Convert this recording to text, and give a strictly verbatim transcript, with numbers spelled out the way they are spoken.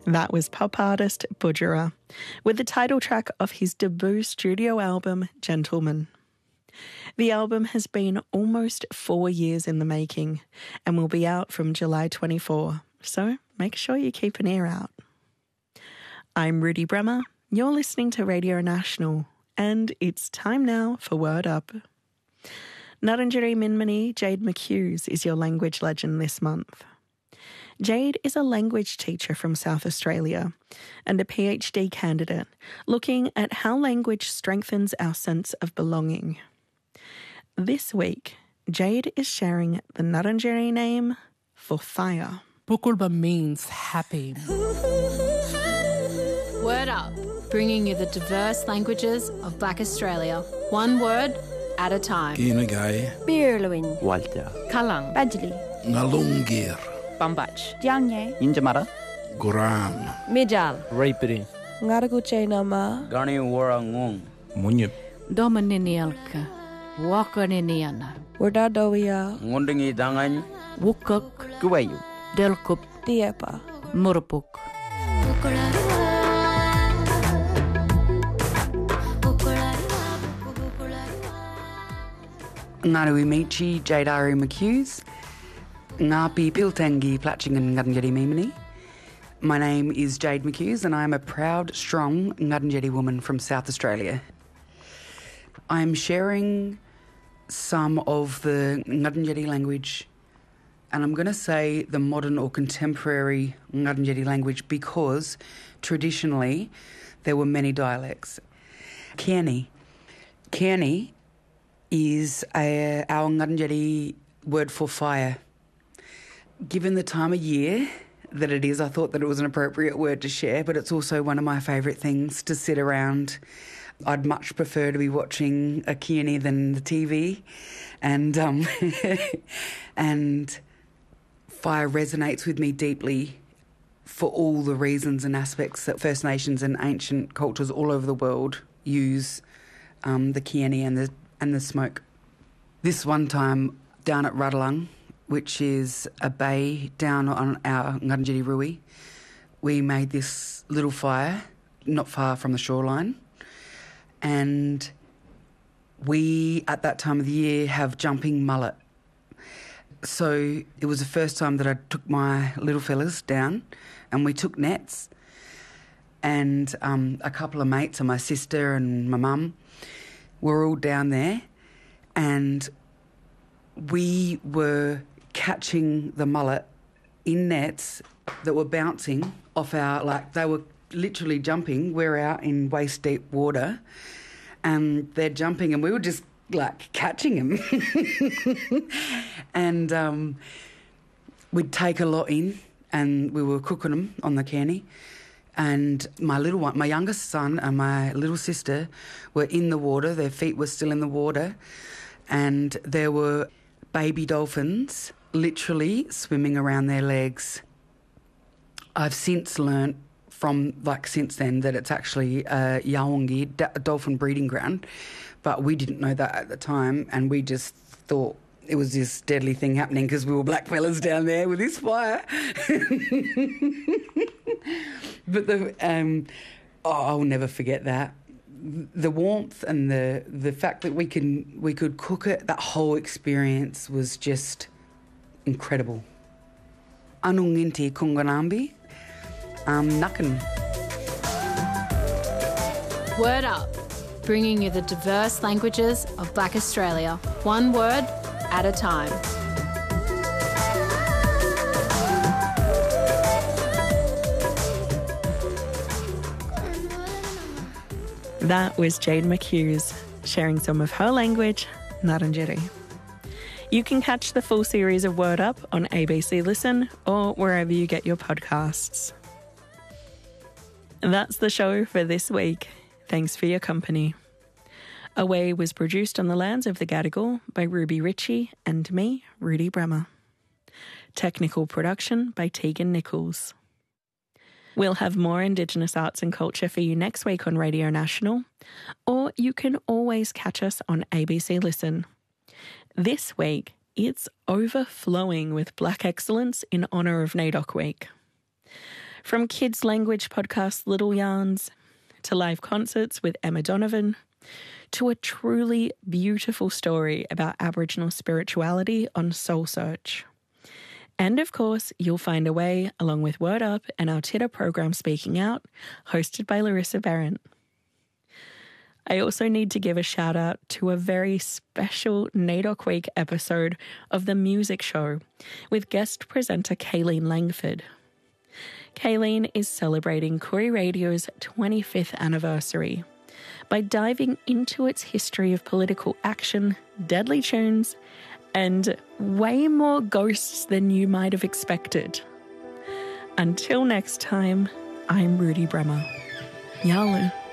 That was pop artist Budjerah with the title track of his debut studio album, Gentleman. The album has been almost four years in the making and will be out from July twenty-fourth, so make sure you keep an ear out. I'm Rudy Bremer, you're listening to Radio National, and it's time now for Word Up. Ngarrindjeri Minmini Jade McHughes is your language legend this month. Jade is a language teacher from South Australia and a PhD candidate looking at how language strengthens our sense of belonging. This week, Jade is sharing the Ngarrindjeri name for fire. Pukulba means happy. Word Up, bringing you the diverse languages of Black Australia, one word at a time. Kinagai, Birluin, Walter, Kalang, Badjali, Ngalungir, Bambach, Dianye, Injamara, Guram, Mijal, Raipiri, Ngaraguche Nama, Gani Warangung, Munyip, Domininialka, Wakaniniana, Wardadowia, Ngundingi Dangan, Wukuk, Kuwayu, Delkup, Diepa, Murupuk. Ngarui Michi, Jadari McHughes, Ngapi Piltangi Platchingan Ngarrindjeri Mimini. My name is Jade McHughes and I am a proud, strong Ngarrindjeri woman from South Australia. I am sharing some of the Ngarrindjeri language, and I'm going to say the modern or contemporary Ngarrindjeri language because traditionally there were many dialects. Kiani. Kiani is a, our Ngarrindjeri word for fire. Given the time of year that it is, I thought that it was an appropriate word to share, but it's also one of my favourite things to sit around. I'd much prefer to be watching a Kiani than the T V, and um, and fire resonates with me deeply for all the reasons and aspects that First Nations and ancient cultures all over the world use um, the Kiani and the and the smoke. This one time down at Rudalung, which is a bay down on our Ngarrindjeri Rui, we made this little fire not far from the shoreline, and we at that time of the year have jumping mullet. So it was the first time that I took my little fellas down and we took nets, and um, a couple of mates and my sister and my mum were all down there, and we were catching the mullet in nets that were bouncing off our, like they were literally jumping. We're out in waist deep water and they're jumping and we were just like catching them. And um, we'd take a lot in and we were cooking them on the canny. And my little one, my youngest son and my little sister were in the water. Their feet were still in the water. And there were baby dolphins literally swimming around their legs. I've since learnt from, like, since then that it's actually a Yawungi, a dolphin breeding ground. But we didn't know that at the time, and we just thought it was this deadly thing happening because we were black fellas down there with this fire. But the um, oh, I'll never forget that. The warmth and the the fact that we can we could cook it, that whole experience was just incredible. Anunginti kunganambi, um, nakan. Word Up, bringing you the diverse languages of Black Australia, one word at a time. That was Jade McHughes sharing some of her language, Ngarrindjeri. You can catch the full series of Word Up on A B C Listen or wherever you get your podcasts. That's the show for this week. Thanks for your company. Away was produced on the lands of the Gadigal by Ruby Ritchie and me, Rudy Bremer. Technical production by Tegan Nichols. We'll have more Indigenous arts and culture for you next week on Radio National, or you can always catch us on A B C Listen. This week, it's overflowing with Black excellence in honour of NAIDOC Week. From kids' language podcast Little Yarns, to live concerts with Emma Donovan, to a truly beautiful story about Aboriginal spirituality on Soul Search. And of course, You'll Find a Way, along with Word Up and our Titter program Speaking Out, hosted by Larissa Barrett. I also need to give a shout out to a very special NAIDOC Week episode of The Music Show with guest presenter Kayleen Langford. Kayleen is celebrating Koori Radio's twenty-fifth anniversary by diving into its history of political action, deadly tunes, and way more ghosts than you might have expected. Until next time, I'm Rudy Bremer. Yalu.